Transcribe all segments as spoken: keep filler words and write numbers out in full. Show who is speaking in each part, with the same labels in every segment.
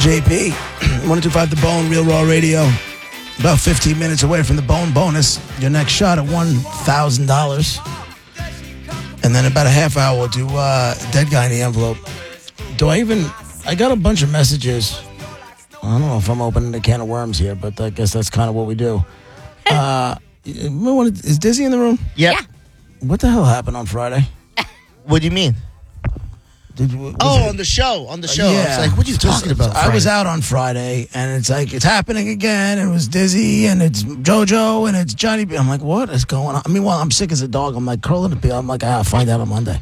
Speaker 1: J P, one oh two point five The Bone, Real Raw Radio. About fifteen minutes away from the Bone bonus. Your next shot at one thousand dollars. And then about a half hour to uh, Dead Guy in the Envelope. Do I even... I got a bunch of messages. I don't know if I'm opening a can of worms here, but I guess that's kind of what we do. Uh, is Dizzy in the room?
Speaker 2: Yep.
Speaker 3: Yeah.
Speaker 1: What the hell happened on Friday?
Speaker 2: What do you mean?
Speaker 1: Did you,
Speaker 2: Oh,
Speaker 1: it,
Speaker 2: on the show. On the show.
Speaker 1: Yeah.
Speaker 2: I was like, what are you talking about?
Speaker 1: I was
Speaker 2: Friday?
Speaker 1: out on Friday, and it's like, it's happening again. It was Dizzy, and it's JoJo, and it's Johnny B. I'm like, what is going on? I mean, well, I'm sick as a dog. I'm like, curling the bill. I'm like, I'll find out on Monday.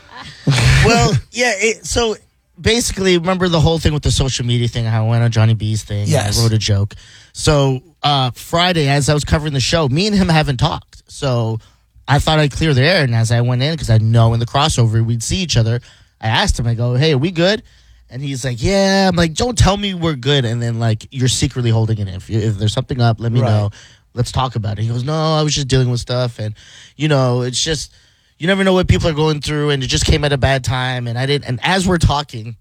Speaker 2: Well, yeah, it, so basically, remember the whole thing with the social media thing, how I went on Johnny B's thing,
Speaker 1: Yes.
Speaker 2: and I wrote a joke. So uh, Friday, as I was covering the show, me and him haven't talked. So I thought I'd clear the air, and as I went in, because I know in the crossover we'd see each other, I asked him, I go, hey, are we good? And he's like, yeah. I'm like, don't tell me we're good, and then, like, you're secretly holding it in. If, you, if there's something up, let me
Speaker 1: Right.
Speaker 2: know. Let's talk about it. He goes, no, I was just dealing with stuff, and, you know, it's just, you never know what people are going through, and it just came at a bad time, and I didn't, and as we're talking,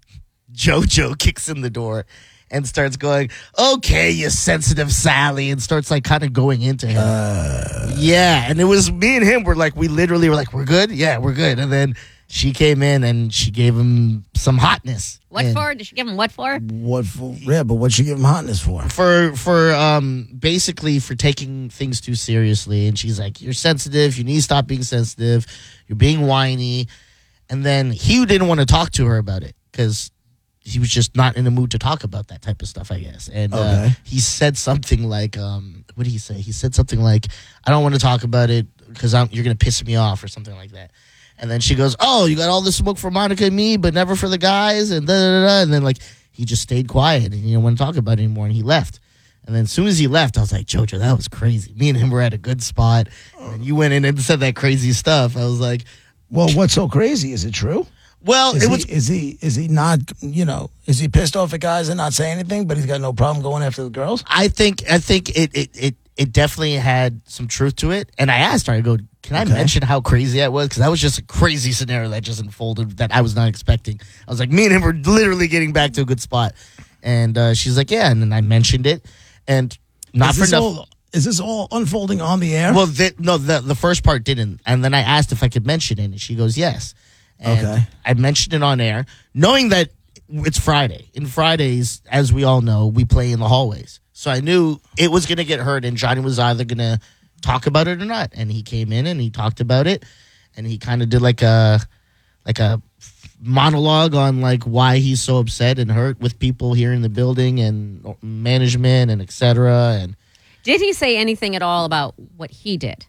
Speaker 2: JoJo kicks in the door and starts going, okay, you sensitive Sally, and starts, like, kind of going into him.
Speaker 1: Uh,
Speaker 2: Yeah, and it was me and him were like, we literally were like, we're good? Yeah, we're good. And then she came in and she gave him some hotness.
Speaker 3: What
Speaker 2: And
Speaker 3: for? Did she give him what for?
Speaker 1: what for? Yeah, but what'd you give him hotness for?
Speaker 2: For, for um, basically for taking things too seriously. And she's like, you're sensitive. You need to stop being sensitive. You're being whiny. And then he didn't want to talk to her about it because he was just not in the mood to talk about that type of stuff, I guess. And uh,
Speaker 1: Okay.
Speaker 2: he said something like, um, what did he say? He said something like, I don't want to talk about it because you're going to piss me off or something like that. And then she goes, oh, you got all this smoke for Monica and me, but never for the guys, and da da da. And then, like, he just stayed quiet and he didn't want to talk about it anymore, and he left. And then as soon as he left, I was like, JoJo, that was crazy. Me and him were at a good spot, and you went in and said that crazy stuff. I was like,
Speaker 1: Well, what's so crazy? Is it true?
Speaker 2: well,
Speaker 1: Is,
Speaker 2: it
Speaker 1: he,
Speaker 2: was
Speaker 1: is he is he not, you know, is he pissed off at guys and not saying anything, but he's got no problem going after the girls?
Speaker 2: I think I think it it it, it definitely had some truth to it. And I asked her, I go, can I
Speaker 1: Okay.
Speaker 2: mention how crazy that was? Because that was just a crazy scenario that just unfolded that I was not expecting. I was like, me and him were literally getting back to a good spot. And uh, she's like, yeah. And then I mentioned it. And not
Speaker 1: is
Speaker 2: for
Speaker 1: this
Speaker 2: nothing.
Speaker 1: all, is this all unfolding on the air?
Speaker 2: Well, the, no, the, the first part didn't. And then I asked if I could mention it. And she goes, yes. And
Speaker 1: Okay.
Speaker 2: I mentioned it on air, knowing that it's Friday. And Fridays, as we all know, we play in the hallways. So I knew it was going to get heard, and Johnny was either going to talk about it or not. And he came in and he talked about it, and he kind of did like a like a monologue on like why he's so upset and hurt with people here in the building and management and et cetera. And
Speaker 3: Did he say anything at all about what he did?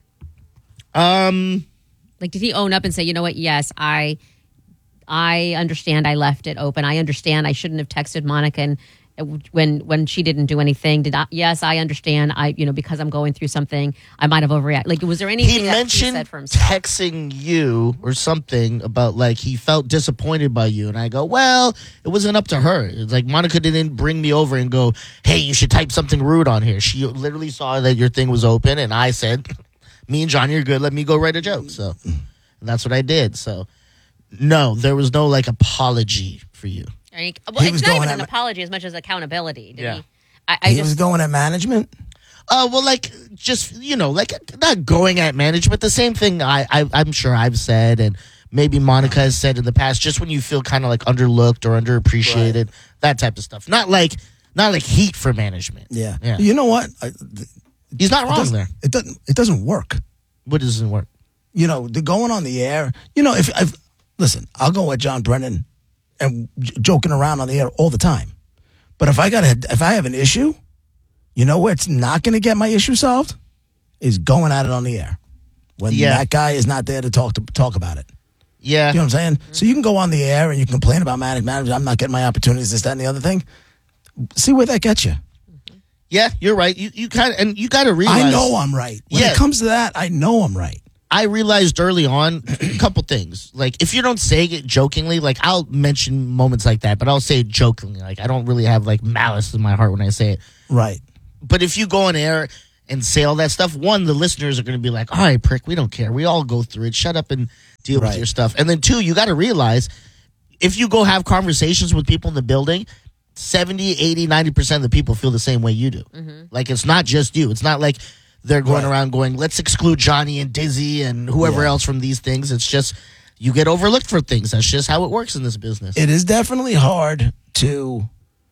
Speaker 2: um,
Speaker 3: Like, did he own up and say, you know what? Yes, I, I understand. I left it open. I understand. I shouldn't have texted Monica and when when she didn't do anything. Did I? Yes, I understand. I, you know, because I'm going through something, I might have overreacted. Like, was there anything
Speaker 2: he
Speaker 3: that
Speaker 2: mentioned
Speaker 3: he said for himself?
Speaker 2: texting you or something about like he felt disappointed by you, and I go, well, it wasn't up to her. It's like Monica didn't bring me over and go, hey, you should type something rude on here. She literally saw that your thing was open, and I said, me and Johnny are good. Let me go write a joke. So and that's what I did. So no, there was no like apology for you.
Speaker 3: Or he- well,
Speaker 1: He
Speaker 3: it's
Speaker 1: was
Speaker 3: not
Speaker 1: going
Speaker 3: even
Speaker 1: at
Speaker 3: an
Speaker 1: ma-
Speaker 3: apology as much as accountability. Did
Speaker 2: Yeah.
Speaker 3: he? I, I
Speaker 1: he
Speaker 3: just
Speaker 1: was going at management?
Speaker 2: Uh, well, like, just, you know, like, not going at management. The same thing I, I, I'm sure I've said, and maybe Monica has said in the past, just when you feel kind of, like, underlooked or underappreciated, that type of stuff. Not like, not like heat for management.
Speaker 1: Yeah.
Speaker 2: Yeah.
Speaker 1: You know what? I, th-
Speaker 2: He's not
Speaker 1: it
Speaker 2: wrong
Speaker 1: doesn't,
Speaker 2: there.
Speaker 1: It doesn't. It doesn't work.
Speaker 2: What doesn't work?
Speaker 1: You know, the going on the air. You know, if I've listen, I'll go at John Brennan and j- joking around on the air all the time. But if I got a, if I have an issue, you know where it's not going to get my issue solved is going at it on the air when
Speaker 2: Yeah.
Speaker 1: that guy is not there to talk to talk about it.
Speaker 2: Yeah.
Speaker 1: You know what I'm saying? So you can go on the air and you can complain about management. I'm not getting my opportunities, this, that, and the other thing. See where that gets you.
Speaker 2: Yeah, you're right. You, you kind of, and you got to realize.
Speaker 1: I know I'm right. When
Speaker 2: Yeah.
Speaker 1: it comes to that, I know I'm right.
Speaker 2: I realized early on a couple things. Like, if you don't say it jokingly, like, I'll mention moments like that, but I'll say it jokingly. Like, I don't really have, like, malice in my heart when I say it.
Speaker 1: Right.
Speaker 2: But if you go on air and say all that stuff, one, the listeners are going to be like, all right, prick, we don't care. We all go through it. Shut up and deal
Speaker 1: Right.
Speaker 2: with your stuff. And then two, you got to realize if you go have conversations with people in the building, seventy, eighty, ninety percent of the people feel the same way you do.
Speaker 3: Mm-hmm.
Speaker 2: Like, it's not just you. It's not like they're going
Speaker 1: Right.
Speaker 2: around going, let's exclude Johnny and Dizzy and whoever
Speaker 1: Yeah.
Speaker 2: else from these things. It's just, you get overlooked for things. That's just how it works in this business.
Speaker 1: It is definitely hard to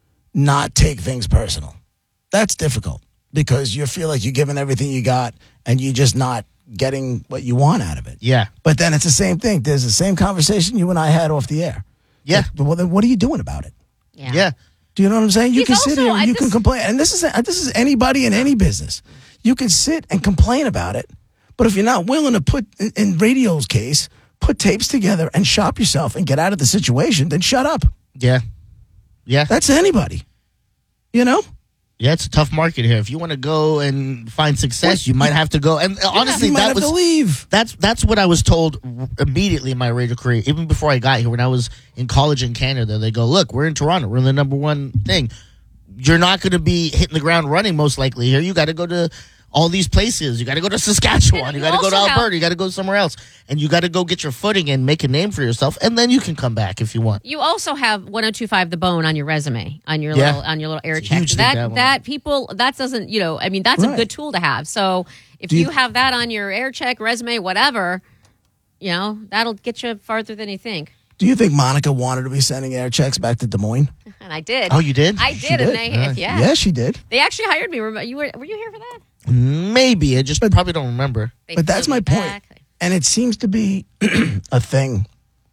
Speaker 1: not take things personal. That's difficult because you feel like you're giving everything you got and you're just not getting what you want out of it.
Speaker 2: yeah.
Speaker 1: But then it's the same thing. There's the same conversation you and I had off the air.
Speaker 2: Yeah.
Speaker 1: Like, well, then what are you doing about it?
Speaker 2: Yeah.
Speaker 1: Do you know what I'm saying? You
Speaker 3: He's
Speaker 1: can sit
Speaker 3: also-
Speaker 1: here
Speaker 3: I
Speaker 1: and you can
Speaker 3: just-
Speaker 1: complain. And this is this is anybody in any business. You can sit and complain about it, but if you're not willing to put, in, in radio's case, put tapes together and shop yourself and get out of the situation, then shut up.
Speaker 2: Yeah. Yeah.
Speaker 1: That's anybody. You know?
Speaker 2: Yeah, it's a tough market here. If you want to go and find success, you might have to go. And honestly,
Speaker 1: you might
Speaker 2: that
Speaker 1: have
Speaker 2: was
Speaker 1: to leave.
Speaker 2: that's that's what I was told immediately in my radio career. Even before I got here, when I was in college in Canada, they go, "Look, we're in Toronto. We're the number one thing. You're not going to be hitting the ground running most likely here. You got to go to all these places. You got to go to Saskatchewan.
Speaker 3: And
Speaker 2: You
Speaker 3: you
Speaker 2: got to go to
Speaker 3: also have-
Speaker 2: Alberta. You got to go somewhere else, and you got to go get your footing and make a name for yourself, and then you can come back if you want."
Speaker 3: You also have one oh two point five The Bone on your resume, on your
Speaker 2: Yeah.
Speaker 3: little on your little air
Speaker 2: It's a
Speaker 3: check.
Speaker 2: huge thing
Speaker 3: That
Speaker 2: to
Speaker 3: that,
Speaker 2: have one.
Speaker 3: people that doesn't, you know, I mean that's
Speaker 1: Right.
Speaker 3: a good tool to have. So if
Speaker 1: Do
Speaker 3: you,
Speaker 1: you-
Speaker 3: have that on your air check, resume, whatever, you know, that'll get you farther than you think.
Speaker 1: Do you think Monica wanted to be sending air checks back to Des Moines?
Speaker 3: And I did.
Speaker 2: Oh, you did?
Speaker 3: I
Speaker 1: She
Speaker 3: did, and
Speaker 1: did?
Speaker 3: they
Speaker 2: Yeah.
Speaker 3: yeah.
Speaker 1: Yeah, she did.
Speaker 3: They actually hired me. Remember- You were were you here for that?
Speaker 2: Maybe. I just probably don't remember.
Speaker 3: They
Speaker 1: But that's
Speaker 3: flew
Speaker 1: my
Speaker 3: me
Speaker 1: point.
Speaker 3: back.
Speaker 1: And it seems to be a thing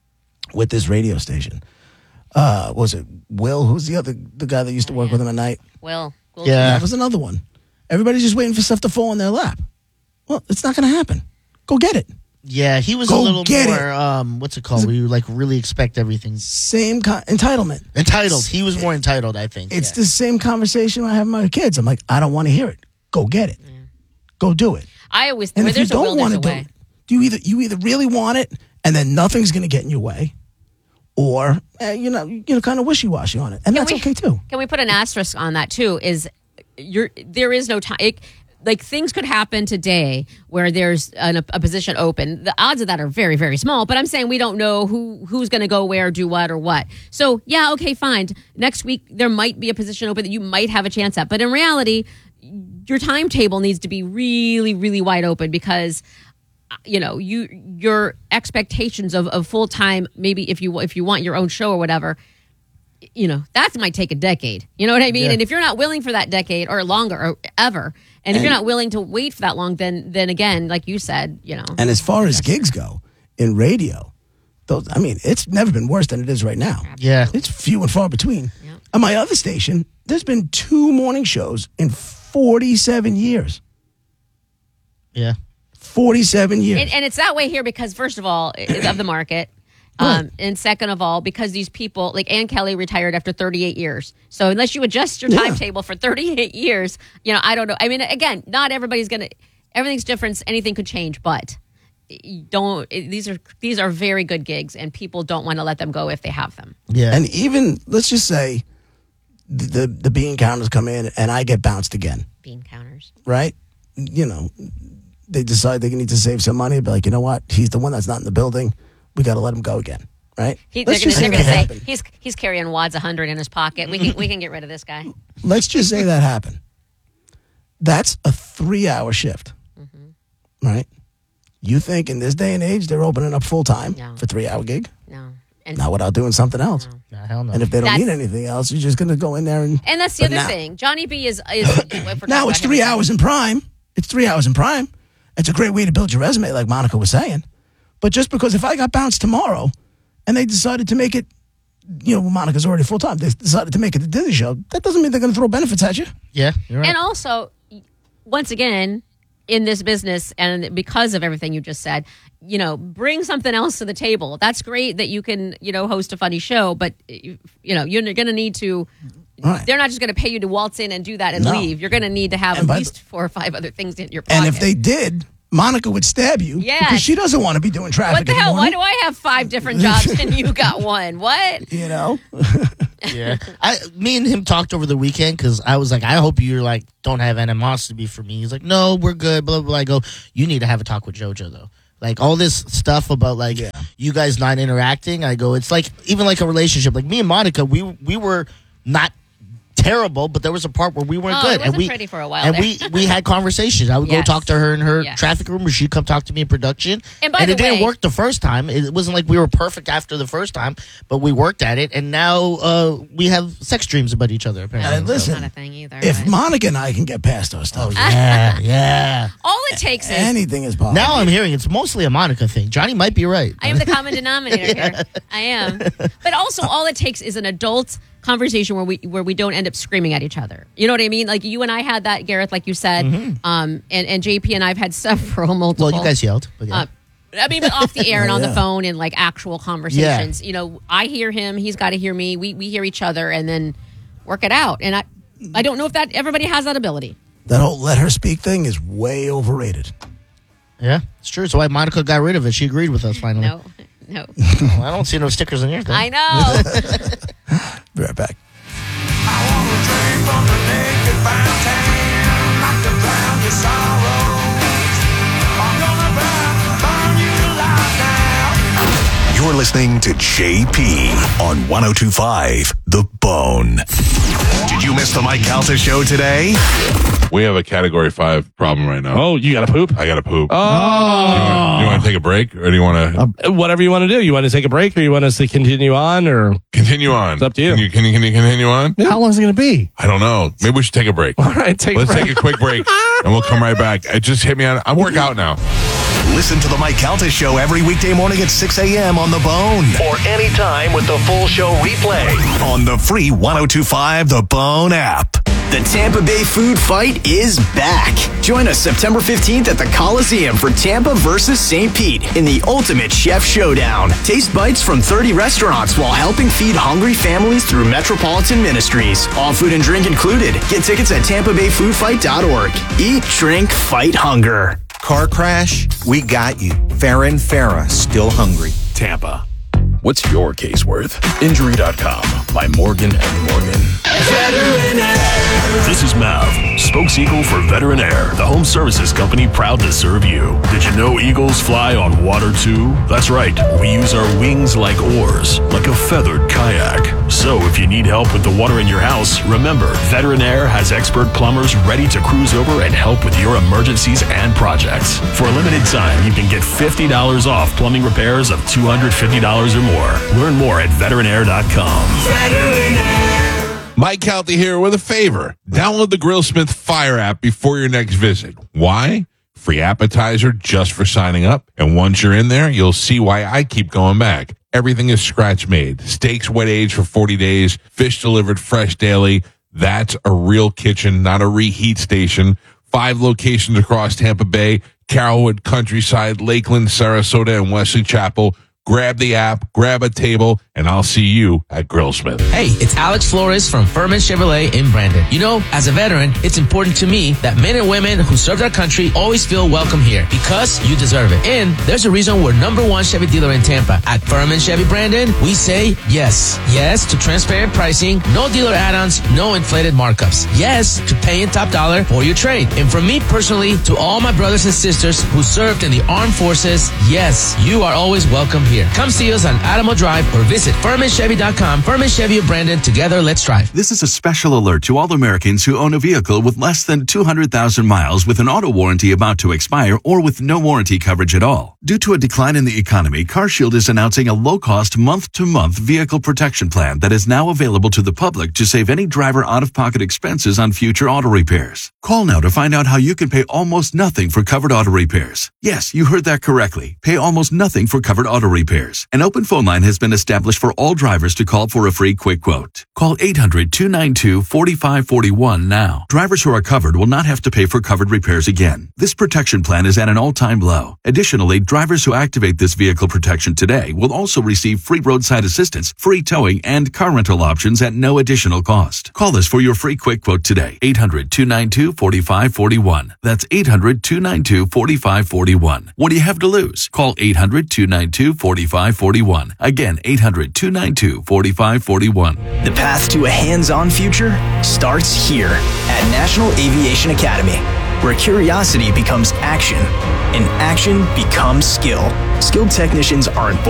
Speaker 1: with this radio station. Uh, was it Will? Who's the other the guy that used to work with him at night?
Speaker 3: Well, we'll
Speaker 2: Yeah.
Speaker 1: That was another one. Everybody's just waiting for stuff to fall in their lap. Well, it's not going to happen. Go get it.
Speaker 2: Yeah, he was
Speaker 1: Go
Speaker 2: a little
Speaker 1: get
Speaker 2: more, um, what's it called? Where you like really expect everything.
Speaker 1: Same con- entitlement.
Speaker 2: Entitled. He was more entitled, I think.
Speaker 1: It's
Speaker 2: yeah.
Speaker 1: the same conversation I have with my kids. I'm like, I don't want to hear it. Go get it. Go do it.
Speaker 3: I always
Speaker 1: And
Speaker 3: where
Speaker 1: if you
Speaker 3: there's a will,
Speaker 1: don't want
Speaker 3: there's
Speaker 1: to
Speaker 3: a
Speaker 1: do
Speaker 3: way.
Speaker 1: it, do you either you either really want it and then nothing's going to get in your way, or eh, you know you know kind of wishy washy on it, and that's
Speaker 3: we-
Speaker 1: okay too.
Speaker 3: Can we put an asterisk on that too? Is you're there is no time. It, like things could happen today where there's an, a position open. The odds of that are very, very small. But I'm saying we don't know who who's going to go where, do what, or what. So yeah, okay, fine. Next week there might be a position open that you might have a chance at. But in reality, your timetable needs to be really, really wide open because you know you your expectations of, of full time. Maybe if you if you want your own show or whatever. You know, that might take a decade. You know what I mean?
Speaker 2: Yeah.
Speaker 3: And if you're not willing for that decade or longer or ever, and if you're not willing to wait for that long, then then again, like you said, you know.
Speaker 1: And as far as gigs go in radio, those I mean, it's never been worse than it is right now.
Speaker 2: Yeah.
Speaker 1: It's few and far between.
Speaker 3: Yeah.
Speaker 1: On my other station, there's been two morning shows in forty-seven years.
Speaker 2: Yeah.
Speaker 1: forty-seven years.
Speaker 3: And, and it's that way here because, first of all, it's of the market. Um,
Speaker 1: Right.
Speaker 3: and second of all, because these people, like Ann Kelly retired after thirty-eight years. So unless you adjust your
Speaker 1: Yeah.
Speaker 3: timetable for thirty-eight years, you know, I don't know. I mean, again, not everybody's going to, everything's different. Anything could change, but you don't, these are, these are very good gigs and people don't want to let them go if they have them.
Speaker 2: Yeah.
Speaker 1: And even let's just say the, the the bean counters come in and I get bounced again,
Speaker 3: Bean counters.
Speaker 1: right? You know, they decide they need to save some money, but like, you know what? He's the one that's not in the building. We got to let him go again, right?
Speaker 3: He, they're
Speaker 1: Let's
Speaker 3: going
Speaker 1: just
Speaker 3: to
Speaker 1: say that
Speaker 3: say
Speaker 1: happened.
Speaker 3: he's he's carrying wads of hundred in his pocket. We can we can get rid of this guy.
Speaker 1: Let's just say that happened. That's a three-hour shift,
Speaker 3: Mm-hmm.
Speaker 1: right? You think in this day and age they're opening up full time
Speaker 3: No.
Speaker 1: for three-hour gig?
Speaker 3: No, and
Speaker 1: Not without doing something else.
Speaker 2: Nah, hell no.
Speaker 1: And if they don't
Speaker 3: That's-
Speaker 1: need anything else, you're just going to go in there and.
Speaker 3: and that's the
Speaker 1: But
Speaker 3: other
Speaker 1: now-
Speaker 3: thing. Johnny B is is if we're talking
Speaker 1: Now
Speaker 3: about
Speaker 1: it's
Speaker 3: him,
Speaker 1: three hours in prime. It's three hours in prime. It's a great way to build your resume, like Monica was saying. But just because if I got bounced tomorrow and they decided to make it, you know, Monica's already full time, they decided to make it the Disney show, that doesn't mean they're going to throw benefits at you.
Speaker 2: yeah, you're right.
Speaker 3: And also, once again, in this business, and because of everything you just said, you know, bring something else to the table. That's great that you can, you know, host a funny show, but you, you know, you're going to need to.
Speaker 1: Right.
Speaker 3: They're not just going to pay you to waltz in and do that and
Speaker 1: No.
Speaker 3: leave. You're going to need to have
Speaker 1: And
Speaker 3: at
Speaker 1: by
Speaker 3: least
Speaker 1: the-
Speaker 3: four or five other things in your pocket.
Speaker 1: And if they did, Monica would stab you
Speaker 3: Yes.
Speaker 1: because she doesn't want to be doing traffic
Speaker 3: what the
Speaker 1: in
Speaker 3: hell? Why
Speaker 1: morning,
Speaker 3: do I have five different jobs and you got one? What?
Speaker 1: You know?
Speaker 2: yeah. I, me and him talked over the weekend because I was like, I hope you're like, don't have animosity for me. He's like, no, we're good, blah, blah, blah. I go, you need to have a talk with JoJo, though. Like, all this stuff about, like,
Speaker 1: Yeah.
Speaker 2: you guys not interacting, I go, it's like, even like a relationship. Like, me and Monica, we we were not terrible, but there was a part where we weren't
Speaker 3: Oh,
Speaker 2: good.
Speaker 3: it wasn't
Speaker 2: and we,
Speaker 3: pretty for a while
Speaker 2: And
Speaker 3: there.
Speaker 2: we we had conversations. I would
Speaker 3: Yes.
Speaker 2: go talk to her in her
Speaker 3: Yes.
Speaker 2: traffic room, or she'd come talk to me in production.
Speaker 3: And by
Speaker 2: it
Speaker 3: the
Speaker 2: didn't
Speaker 3: way-
Speaker 2: work the first time. It wasn't like we were perfect after the first time, but we worked at it, and now uh, we have sex dreams about each other, apparently.
Speaker 1: And
Speaker 2: So-
Speaker 1: listen,
Speaker 3: Not a thing either.
Speaker 1: if
Speaker 3: but-
Speaker 1: Monica and I can get past our stuff,
Speaker 2: yeah, yeah.
Speaker 3: all it takes is
Speaker 1: anything is possible.
Speaker 2: Now I'm hearing it's mostly a Monica thing. Johnny might be right.
Speaker 3: I am the common denominator here. I am. But also, all it takes is an adult conversation where we where we don't end up screaming at each other. You know what I mean? Like you and I had that, Gareth, like you said, um, and and J P and I've had several multiple.
Speaker 2: Well, you guys yelled. But yeah.
Speaker 3: Uh, I mean, but off the air and on
Speaker 1: Yeah.
Speaker 3: the phone and like actual conversations. You know, I hear him, he's got to hear me. We we hear each other, and then work it out. And I I don't know if that everybody has that ability.
Speaker 1: That whole let her speak thing is way overrated.
Speaker 2: yeah, it's true. It's why Monica got rid of it. She agreed with us finally.
Speaker 3: No, no.
Speaker 2: Well, I don't see no stickers on your thing.
Speaker 3: I know.
Speaker 1: Be right back.
Speaker 4: I wanna drink from the naked fountain, I can drown your sorrows. I'm gonna burn, burn you alive now.
Speaker 5: You're listening to J P on one oh two point five The Bone. Did you miss the Mike Calta show today?
Speaker 6: We have a category five problem right now.
Speaker 7: Oh, you got to poop?
Speaker 6: I got to poop.
Speaker 7: Oh.
Speaker 6: You want to take a break, or do you want to
Speaker 7: Uh, whatever you want to do. You want to take a break, or you want us to continue on, or
Speaker 6: continue on?
Speaker 7: It's up to you.
Speaker 6: Can you, can you, can you continue on?
Speaker 7: how long is it going to be?
Speaker 6: I don't know. Maybe we should take a break.
Speaker 7: All right, take
Speaker 6: Let's
Speaker 7: a break.
Speaker 6: take a quick break, and we'll come right back. It just hit me on. I work out now.
Speaker 5: Listen to the Mike Calta show every weekday morning at six a.m. on The Bone. Or anytime with the full show replay on the free one oh two point five The Bone app.
Speaker 8: The Tampa Bay Food Fight is back. Join us September fifteenth at the Coliseum for Tampa versus Saint Pete in the Ultimate Chef Showdown. Taste bites from thirty restaurants while helping feed hungry families through Metropolitan Ministries. All food and drink included. Get tickets at tampa bay food fight dot org. Eat, drink, fight hunger.
Speaker 9: Car crash? We got you. Farron Farah, still hungry.
Speaker 10: Tampa. What's your case worth? Injury dot com by Morgan and Morgan. This is Mav, spokes eagle for Veteran Air, the home services company proud to serve you. Did you know eagles fly on water too? That's right, we use our wings like oars, like a feathered kayak. So if you need help with the water in your house, remember, Veteran Air has expert plumbers ready to cruise over and help with your emergencies and projects. For a limited time, you can get fifty dollars off plumbing repairs of two hundred fifty dollars or more. Learn more at veteran air dot com.
Speaker 6: Mike Calta here with a favor. Download the Grillsmith Fire app before your next visit. Why? Free appetizer just for signing up. And once you're in there, you'll see why I keep going back. Everything is scratch made. Steaks wet aged for forty days. Fish delivered fresh daily. That's a real kitchen, not a reheat station. Five locations across Tampa Bay, Carrollwood, Countryside, Lakeland, Sarasota, and Wesley Chapel. Grab the app, grab a table, and I'll see you at Grillsmith.
Speaker 11: Hey, it's Alex Flores from Furman Chevrolet in Brandon. You know, as a veteran, it's important to me that men and women who served our country always feel welcome here because you deserve it. And there's a reason we're number one Chevy dealer in Tampa. At Furman Chevy Brandon, we say yes. Yes to transparent pricing, no dealer add-ons, no inflated markups. Yes to paying top dollar for your trade. And from me personally to all my brothers and sisters who served in the armed forces, yes, you are always welcome here. Come see us on Adamo Drive or visit Furman Chevy dot com. Furman Chevy of Brandon. Together, let's drive.
Speaker 12: This is a special alert to all Americans who own a vehicle with less than two hundred thousand miles with an auto warranty about to expire or with no warranty coverage at all. Due to a decline in the economy, CarShield is announcing a low-cost month-to-month vehicle protection plan that is now available to the public to save any driver out-of-pocket expenses on future auto repairs. Call now to find out how you can pay almost nothing for covered auto repairs. Yes, you heard that correctly. Pay almost nothing for covered auto repairs. An open phone line has been established for all drivers to call for a free quick quote. Call eight hundred, two nine two, four five four one now. Drivers who are covered will not have to pay for covered repairs again. This protection plan is at an all-time low. Additionally, drivers who activate this vehicle protection today will also receive free roadside assistance, free towing, and car rental options at no additional cost. Call us for your free quick quote today. eight hundred, two nine two, four five four one. That's eight hundred, two nine two, four five four one. What do you have to lose? Call eight hundred, two nine two, four five four one. Again, eight hundred, two nine two, four five four one.
Speaker 8: The path to a hands-on future starts here at National Aviation Academy, where curiosity becomes action and action becomes skill. Skilled technicians are in